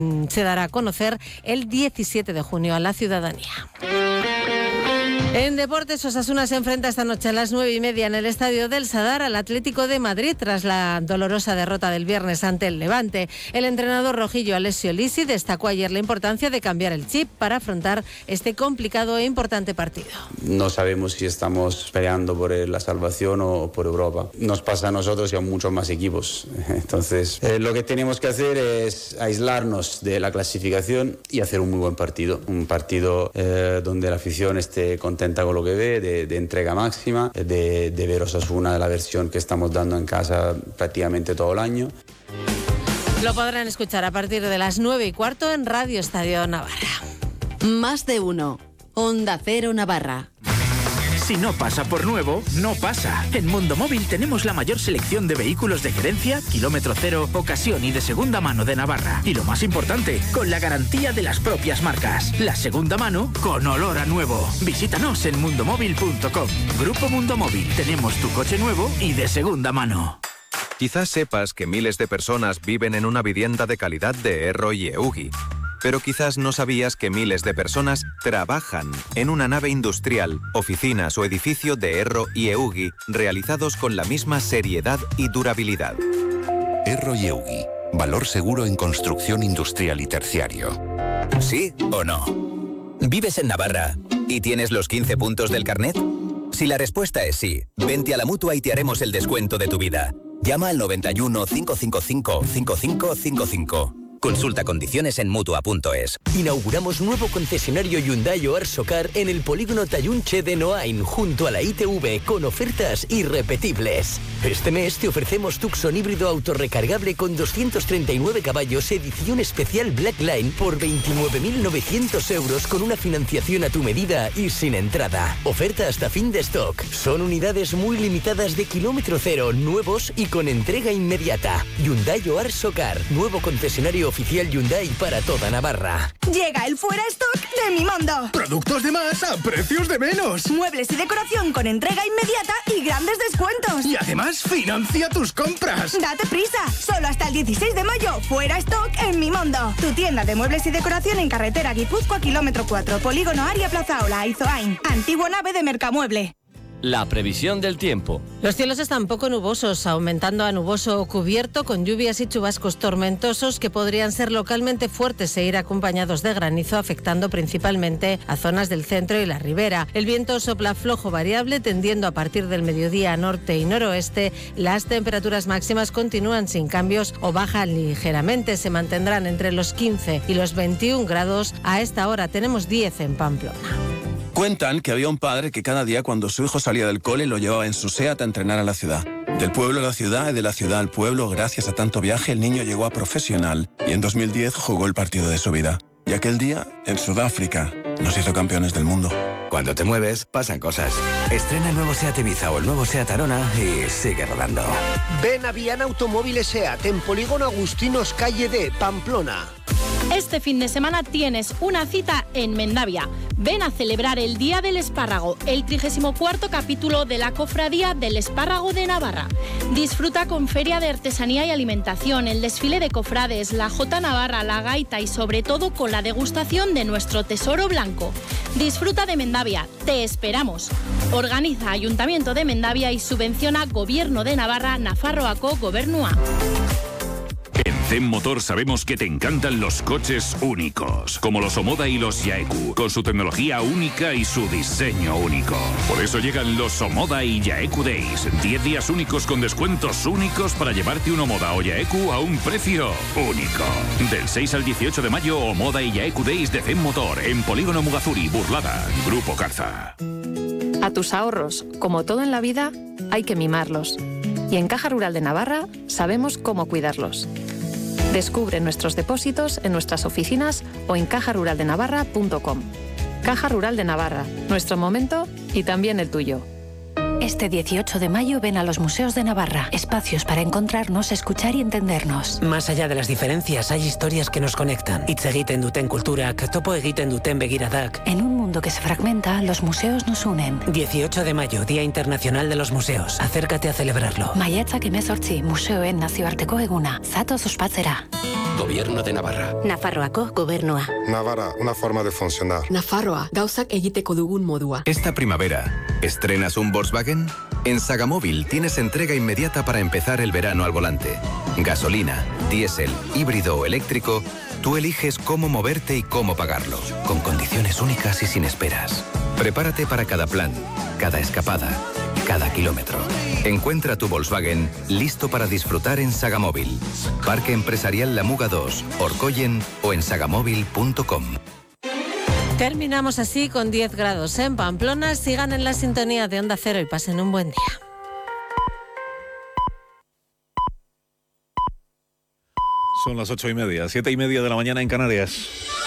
Se dará a conocer el 17 de junio a la ciudadanía. En deportes, Osasuna se enfrenta esta noche a las 9:30 en el Estadio del Sadar al Atlético de Madrid tras la dolorosa derrota del viernes ante el Levante. El entrenador rojillo Alessio Lisi destacó ayer la importancia de cambiar el chip para afrontar este complicado e importante partido. No sabemos si estamos peleando por la salvación o por Europa. Nos pasa a nosotros y a muchos más equipos. Entonces, lo que tenemos que hacer es aislarnos de la clasificación y hacer un muy buen partido. Un partido donde la afición esté contenta con lo que ve, de entrega máxima, de ver Osasuna, la versión que estamos dando en casa prácticamente todo el año. Lo podrán escuchar a partir de las 9:15 en Radio Estadio Navarra. Más de uno. Onda Cero Navarra. Si no pasa por nuevo, no pasa. En Mundo Móvil tenemos la mayor selección de vehículos de gerencia, kilómetro cero, ocasión y de segunda mano de Navarra. Y lo más importante, con la garantía de las propias marcas. La segunda mano con olor a nuevo. Visítanos en mundomóvil.com. Grupo Mundo Móvil. Tenemos tu coche nuevo y de segunda mano. Quizás sepas que miles de personas viven en una vivienda de calidad de Erro y Eugi. Pero quizás no sabías que miles de personas trabajan en una nave industrial, oficinas o edificio de Erro y Eugi, realizados con la misma seriedad y durabilidad. Erro y Eugi, valor seguro en construcción industrial y terciario. ¿Sí o no? ¿Vives en Navarra y tienes los 15 puntos del carnet? Si la respuesta es sí, vente a la Mutua y te haremos el descuento de tu vida. Llama al 91 555 5555. Consulta condiciones en Mutua.es. Inauguramos nuevo concesionario Hyundai Oar Socar en el polígono Tayunche de Noain, junto a la ITV, con ofertas irrepetibles. Este mes te ofrecemos Tucson híbrido autorrecargable con 239 caballos, edición especial Black Line, por 29.900 euros con una financiación a tu medida y sin entrada. Oferta hasta fin de stock. Son unidades muy limitadas de kilómetro cero, nuevos y con entrega inmediata. Hyundai Oar Socar, nuevo concesionario oficial Hyundai para toda Navarra. Llega el Fuera Stock de Mimondo. Productos de más a precios de menos. Muebles y decoración con entrega inmediata y grandes descuentos. Y además financia tus compras. Date prisa. Solo hasta el 16 de mayo. Fuera Stock en Mimondo. Tu tienda de muebles y decoración en carretera Guipúzcoa, kilómetro 4, polígono Aria Plazaola, Aizoain. Antigua nave de Mercamueble. La previsión del tiempo. Los cielos están poco nubosos, aumentando a nuboso o cubierto, con lluvias y chubascos tormentosos que podrían ser localmente fuertes e ir acompañados de granizo, afectando principalmente a zonas del centro y la ribera. El viento sopla flojo variable, tendiendo a partir del mediodía a norte y noroeste. Las temperaturas máximas continúan sin cambios o bajan ligeramente. Se mantendrán entre los 15 y los 21 grados. A esta hora tenemos 10 en Pamplona. Cuentan que había un padre que cada día cuando su hijo salía del cole lo llevaba en su SEAT a entrenar a la ciudad. Del pueblo a la ciudad y de la ciudad al pueblo, gracias a tanto viaje, el niño llegó a profesional y en 2010 jugó el partido de su vida. Y aquel día, en Sudáfrica, nos hizo campeones del mundo. Cuando te mueves, pasan cosas. Estrena el nuevo SEAT Ibiza o el nuevo SEAT Arona y sigue rodando. Ven a Viana Automóviles SEAT en Polígono Agustinos, calle D, Pamplona. Este fin de semana tienes una cita en Mendavia. Ven a celebrar el Día del Espárrago, el 34º capítulo de la Cofradía del Espárrago de Navarra. Disfruta con feria de artesanía y alimentación, el desfile de cofrades, la Jota Navarra, la gaita y sobre todo con la degustación de nuestro tesoro blanco. Disfruta de Mendavia, te esperamos. Organiza Ayuntamiento de Mendavia y subvenciona Gobierno de Navarra, Nafarroako Gobernua. En Zen Motor sabemos que te encantan los coches únicos, como los Omoda y los Yaeku, con su tecnología única y su diseño único. Por eso llegan los Omoda y Yaeku Days, 10 días únicos con descuentos únicos para llevarte un Omoda o Yaeku a un precio único. Del 6 al 18 de mayo, Omoda y Yaeku Days de Zen Motor, en Polígono Mugazuri, Burlada, Grupo Carza. A tus ahorros, como todo en la vida, hay que mimarlos. Y en Caja Rural de Navarra sabemos cómo cuidarlos. Descubre nuestros depósitos en nuestras oficinas o en cajaruraldenavarra.com. Caja Rural de Navarra, nuestro momento y también el tuyo. Este 18 de mayo ven a los museos de Navarra. Espacios para encontrarnos, escuchar y entendernos. Más allá de las diferencias, hay historias que nos conectan. Hitz egiten duten kulturak, topo egiten duten begiradak. En un mundo que se fragmenta, los museos nos unen. 18 de mayo, Día Internacional de los Museos. Acércate a celebrarlo. Maiatzak 18, museoen nazioarteko eguna. Zatoz ospatzera. Gobierno de Navarra. Nafarroako gobernua. Navarra, una forma de funcionar. Nafarroa, gauzak egiteko dugun modua. Esta primavera, ¿estrenas un Volkswagen? En Sagamóvil tienes entrega inmediata para empezar el verano al volante. Gasolina, diésel, híbrido o eléctrico, tú eliges cómo moverte y cómo pagarlo, con condiciones únicas y sin esperas. Prepárate para cada plan, cada escapada, cada kilómetro. Encuentra tu Volkswagen listo para disfrutar en Sagamóvil. Parque Empresarial La Muga 2, Orcoyen o en sagamóvil.com. Terminamos así con 10 grados en Pamplona. Sigan en la sintonía de Onda Cero y pasen un buen día. Son las 8:30, 7:30 de la mañana en Canarias.